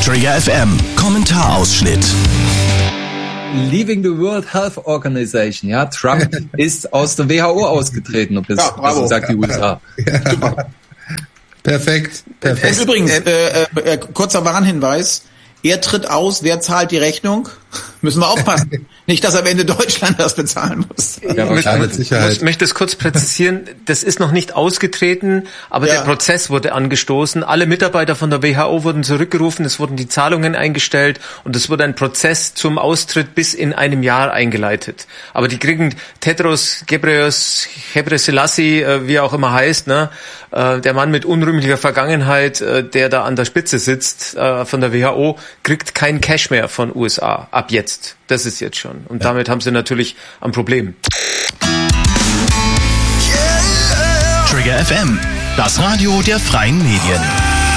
Trigger FM Kommentarausschnitt. Leaving the World Health Organization. Ja, Trump ist aus der WHO ausgetreten, ob das sagt die USA. Ja, super. Perfekt. Übrigens, kurzer Warnhinweis. Er tritt aus, wer zahlt die Rechnung? Müssen wir aufpassen. Nicht, dass am Ende Deutschland das bezahlen muss. Ja, mit Sicherheit. Ich möchte es kurz präzisieren. Das ist noch nicht ausgetreten, aber der Prozess wurde angestoßen. Alle Mitarbeiter von der WHO wurden zurückgerufen, es wurden die Zahlungen eingestellt und es wurde ein Prozess zum Austritt bis in einem Jahr eingeleitet. Aber die kriegen Tedros Ghebreyesus, wie er auch immer heißt, ne? Der Mann mit unrühmlicher Vergangenheit, der da an der Spitze sitzt von der WHO, kriegt kein Cash mehr von USA ab jetzt. Das ist jetzt schon. Und damit haben sie natürlich ein Problem. Trigger FM, das Radio der freien Medien.